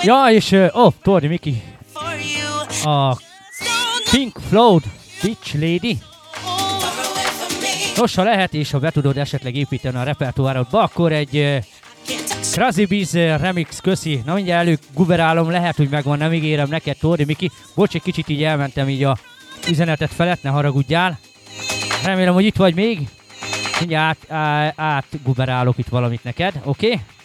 Ja, és Tordi Miki, a Pink Floyd Beach Lady. Nos, ha lehet, és ha be tudod esetleg építeni a repertoárodba, akkor egy Crazy Biz remix, köszi. Na mindjárt előguberálom, lehet, hogy megvan, nem ígérem neked, Tordi Miki. Bocs, egy kicsit így elmentem így a üzenetet felett, ne haragudjál. Remélem, hogy itt vagy még. Mindjárt átguberálok itt valamit neked, oké? Okay?